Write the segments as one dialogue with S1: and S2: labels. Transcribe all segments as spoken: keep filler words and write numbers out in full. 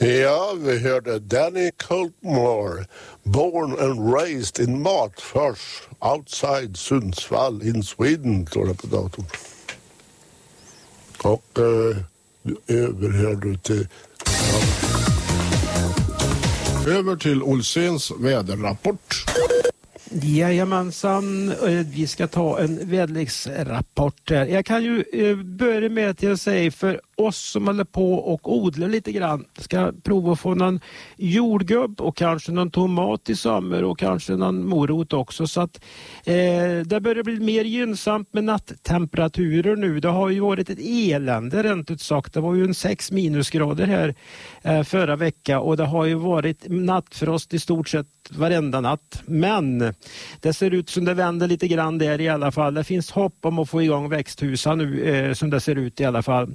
S1: Ja, vi hörde Danny Coltmore, born and raised in Matfors, outside Sundsvall in Sweden, står det på datorn. Och eh, över du till... Ja. Över till Olsens väderrapport.
S2: Jajamensan, vi ska ta en väderleksrapport här. Jag kan ju börja med till att säga för oss som håller på och odlar lite grann. Ska prova att få någon jordgubb och kanske någon tomat i sommar och kanske någon morot också. Så att eh, det börjar bli mer gynnsamt med natttemperaturer nu. Det har ju varit ett elände rent ut sagt. Det var ju en sex minusgrader här eh, förra vecka och det har ju varit nattfrost i stort sett varenda natt. Men det ser ut som det vänder lite grann där i alla fall. Det finns hopp om att få igång växthusen nu eh, som det ser ut i alla fall.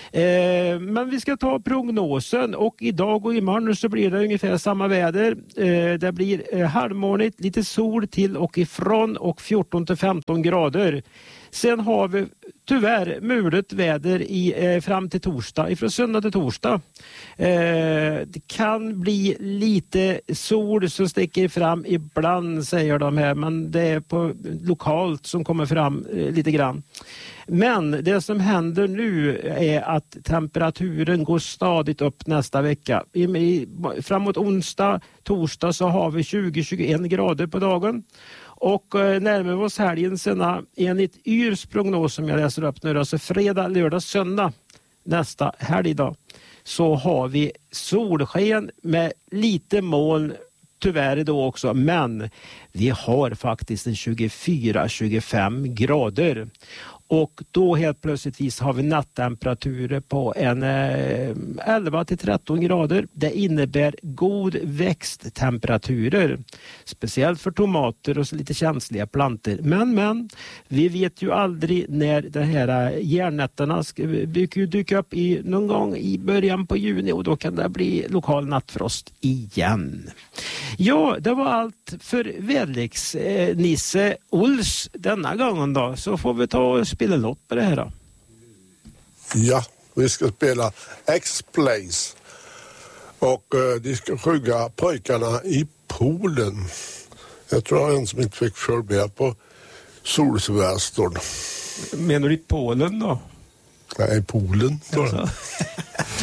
S2: Eh, men vi ska ta prognosen och idag och imorgon så blir det ungefär samma väder. Eh, det blir eh, halvmånigt, lite sol till och ifrån och fjorton till femton grader. Sen har vi tyvärr mulet väder i, eh, fram till torsdag, ifrån söndag till torsdag. Eh, det kan bli lite sol som sticker fram ibland säger de här, men det är på lokalt som kommer fram eh, lite grann. Men det som händer nu är att temperaturen går stadigt upp nästa vecka. I, i, framåt onsdag, torsdag så har vi tjugo till tjugoen grader på dagen. Och eh, närmare oss helgen sen enligt Yrs prognos som jag läser upp nu, alltså fredag, lördag, söndag nästa helg då, så har vi solsken med lite moln tyvärr då också, men vi har faktiskt en tjugofyra till tjugofem grader. Och då helt plötsligt har vi nattemperaturer på en eh, elva till tretton grader. Det innebär god växttemperaturer. Speciellt för tomater och så lite känsliga plantor. Men, men, vi vet ju aldrig när de här järnnätterna ska dyka upp i, någon gång i början på juni. Och då kan det bli lokal nattfrost igen. Ja, det var allt för väderleks eh, Nisse Ols denna gången då. Så får vi ta och spela låt på det här då.
S1: Ja, vi ska spela X-Place. Och uh, de ska sjunga Pojkarna i poolen. Jag tror jag en som inte fick förbereda på Solsvästorn.
S2: Menar du i Polen då?
S1: Nej, poolen.